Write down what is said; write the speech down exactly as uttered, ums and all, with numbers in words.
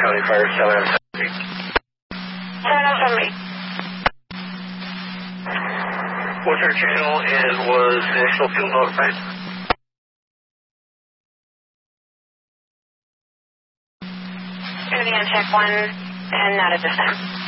County Fire seven oh seven. seven oh seven. What's our channel and was National Fuel notified? Going to be on check one and not at this time.